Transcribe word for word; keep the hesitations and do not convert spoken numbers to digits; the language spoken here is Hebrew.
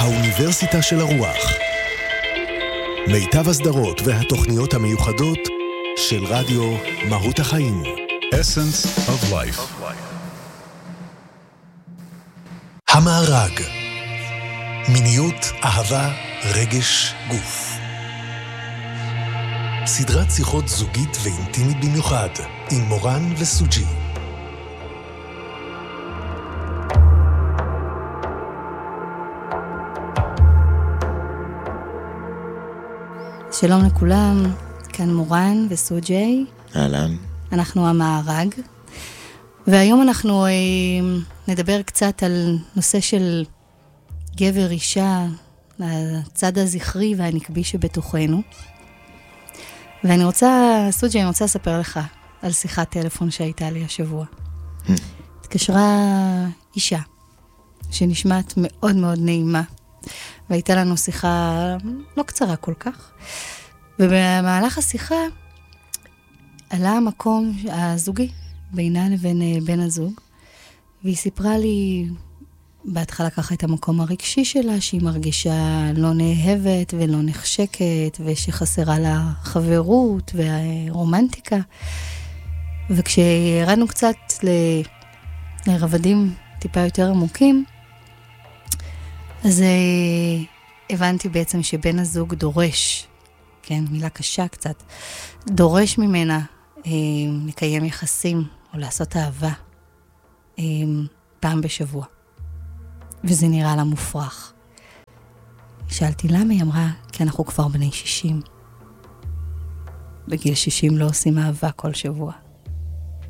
האוניברסיטה של הרוח. מיטב הסדרות והתוכניות המיוחדות של רדיו מהות החיים. Essence of Life. המארג. מיניות, אהבה, רגש, גוף. סדרת שיחות זוגית ואינטימית במיוחד עם מורן וסוג'י. שלום לכולם, כאן מורן וסוג'י. אהלן. אנחנו המארג. והיום אנחנו אה, נדבר קצת על נושא של גבר אישה, הצד הזכרי והנקבי שבתוכנו. ואני רוצה, סוג'י, אני רוצה לספר לך על שיחת טלפון שהייתה לי השבוע. התקשרה אישה, שנשמעת מאוד מאוד נעימה. והייתה לנו שיחה לא קצרה כל כך. ובמהלך השיחה עלה המקום הזוגי בינה לבין בן הזוג. והיא סיפרה לי בהתחלה ככה את המקום הרגשי שלה, שהיא מרגישה לא נאהבת ולא נחשקת, ושחסרה לה חברות ורומנטיקה. וכשהרדנו קצת לרבדים טיפה יותר עמוקים, אז הבנתי בעצם שבן הזוג דורש, כן, מילה קשה קצת, דורש ממנה אה, לקיים יחסים או לעשות אהבה אה, פעם בשבוע. וזה נראה לה מופרך. שאלתי למה, היא אמרה, כי אנחנו כבר בני שישים. בגיל שישים לא עושים אהבה כל שבוע.